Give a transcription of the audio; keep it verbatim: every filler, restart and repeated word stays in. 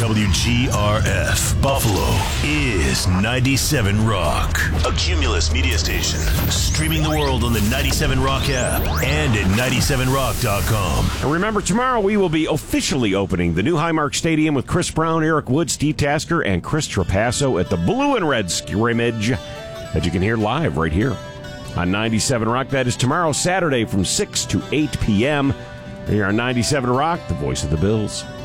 W G R F Buffalo is ninety-seven Rock, a Cumulus media station, streaming the world on the ninety-seven Rock app and at ninety-seven rock dot com. And remember, tomorrow we will be officially opening the new Highmark Stadium with Chris Brown, Eric Wood, Steve Tasker, and Chris Trapasso at the Blue and Red scrimmage that you can hear live right here on ninety-seven Rock. That is tomorrow, Saturday, from six to eight p.m. Here on ninety-seven Rock, the voice of the Bills.